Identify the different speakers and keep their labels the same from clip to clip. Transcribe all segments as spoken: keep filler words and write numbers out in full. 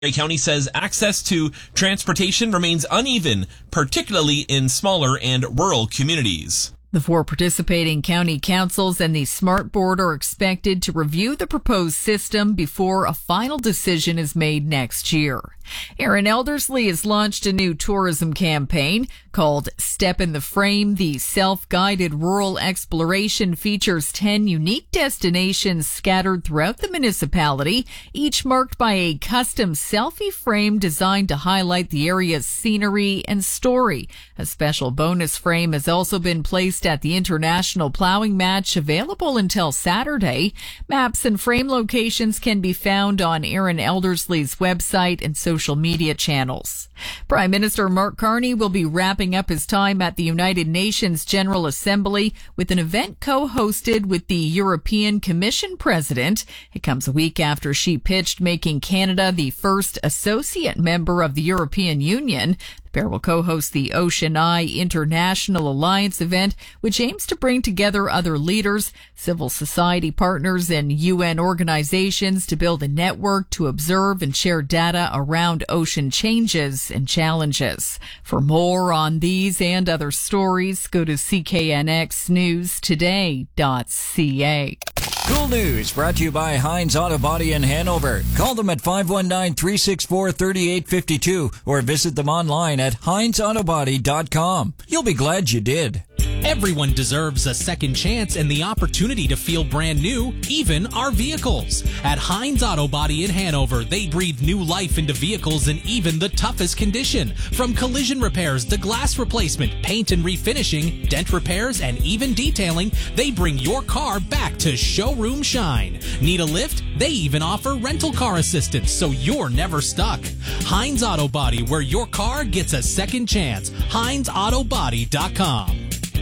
Speaker 1: County says access to transportation remains uneven, particularly in smaller and rural communities.
Speaker 2: The four participating county councils and the SMART Board are expected to review the proposed system before a final decision is made next year. Aaron Eldersley has launched a new tourism campaign called Step in the Frame. The self-guided rural exploration features ten unique destinations scattered throughout the municipality, each marked by a custom selfie frame designed to highlight the area's scenery and story. A special bonus frame has also been placed at the International Plowing Match, available until Saturday. Maps and frame locations can be found on Aaron Eldersley's website and social media channels. Prime Minister Mark Carney will be wrapping up his time at the United Nations General Assembly with an event co-hosted with the European Commission President. It comes a week after she pitched making Canada the first associate member of the European Union. The pair will co-host the Ocean Eye International Alliance event, which aims to bring together other leaders, civil society partners, and U N organizations to build a network to observe and share data around ocean changes and challenges. For more on these and other stories, go to c k n x news today dot c a.
Speaker 3: Cool News brought to you by Heinz Auto Body in Hanover. Call them at five one nine, three six four, three eight five two or visit them online at heinz auto body dot com. You'll be glad you did.
Speaker 4: Everyone deserves a second chance and the opportunity to feel brand new, even our vehicles. At Heinz Auto Body in Hanover, they breathe new life into vehicles in even the toughest condition. From collision repairs to glass replacement, paint and refinishing, dent repairs, and even detailing, they bring your car back to showroom shine. Need a lift? They even offer rental car assistance, so you're never stuck. Heinz Auto Body, where your car gets a second chance. heinz auto body dot com.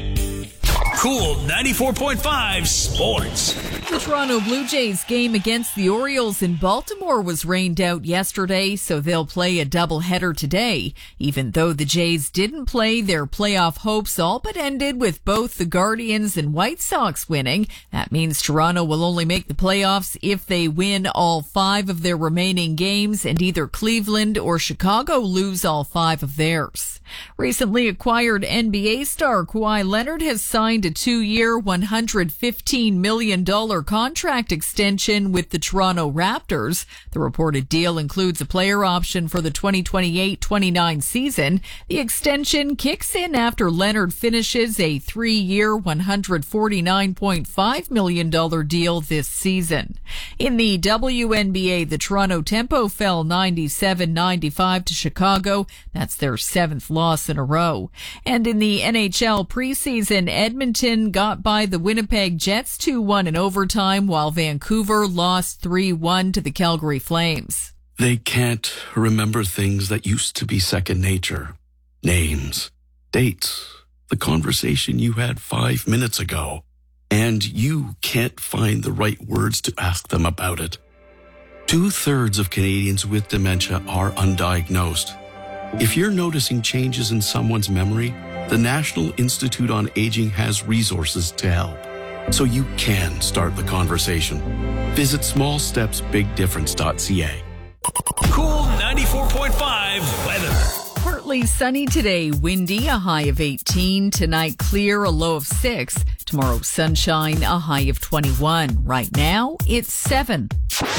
Speaker 5: Cool ninety-four point five Sports.
Speaker 2: The Toronto Blue Jays game against the Orioles in Baltimore was rained out yesterday, so they'll play a doubleheader today. Even though the Jays didn't play, their playoff hopes all but ended with both the Guardians and White Sox winning. That means Toronto will only make the playoffs if they win all five of their remaining games and either Cleveland or Chicago lose all five of theirs. Recently acquired N B A star Kawhi Leonard has signed a two-year, one hundred fifteen million dollars contract extension with the Toronto Raptors. The reported deal includes a player option for the twenty twenty-eight twenty-nine season. The extension kicks in after Leonard finishes a three-year, one hundred forty-nine point five million dollars deal this season. In the W N B A, the Toronto Tempo fell ninety-seven ninety-five to Chicago. That's their seventh loss in a row. And in the N H L preseason, Edmonton got by the Winnipeg Jets two one in overtime, while Vancouver lost three one to the Calgary Flames.
Speaker 6: They can't remember things that used to be second nature. Names, dates, the conversation you had five minutes ago. And you can't find the right words to ask them about it. Two-thirds of Canadians with dementia are undiagnosed. If you're noticing changes in someone's memory, the National Institute on Aging has resources to help, so you can start the conversation. Visit small steps big difference dot c a.
Speaker 5: Cool ninety-four point five weather.
Speaker 2: Partly sunny today, windy, a high of eighteen. Tonight, clear, a low of six. Tomorrow, sunshine, a high of twenty-one. Right now, it's seven.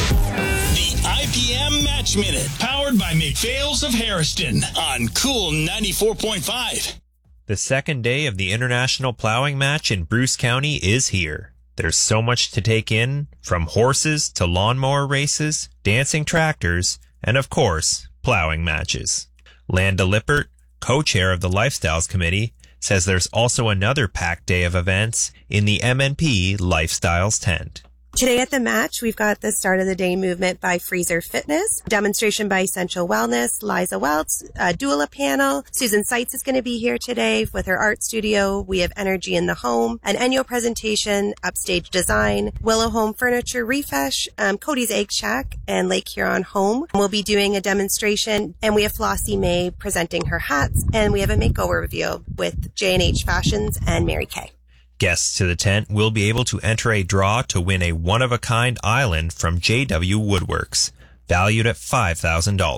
Speaker 5: The I P M Match Minute, powered by McPhail's of Harriston on Cool ninety-four point five.
Speaker 7: The second day of the International Plowing Match in Bruce County is here. There's so much to take in, from horses to lawnmower races, dancing tractors, and of course, plowing matches. Landa Lippert, co-chair of the Lifestyles Committee, says there's also another packed day of events in the M N P Lifestyles tent.
Speaker 8: Today at the match, we've got the start of the day movement by Freezer Fitness, demonstration by Essential Wellness, Liza Welts, a doula panel. Susan Seitz is going to be here today with her art studio. We have Energy in the Home, an Enyo presentation, Upstage Design, Willow Home Furniture Refresh, um, Cody's Egg Shack, and Lake Huron Home. We'll be doing a demonstration, and we have Flossie May presenting her hats, and we have a makeover review with J and H Fashions and Mary Kay.
Speaker 7: Guests to the tent will be able to enter a draw to win a one-of-a-kind island from J W Woodworks. valued at five thousand dollars.